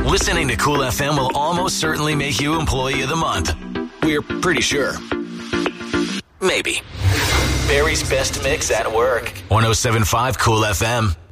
Listening to Cool FM will almost certainly make you Employee of the Month. We're pretty sure. Maybe. Barry's Best Mix at Work. 107.5 Cool FM.